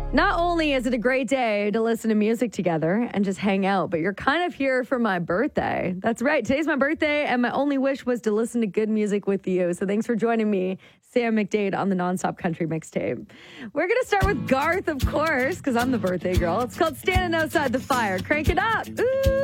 Not only is it a great day to listen to music together and just hang out, but you're kind of here for my birthday. That's right. Today's my birthday, and my only wish was to listen to good music with you. So thanks for joining me, Sam McDade, on the Nonstop Country Mixtape. We're going to start with Garth, of course, because I'm the birthday girl. It's called Standing Outside the Fire. Crank it up. Ooh.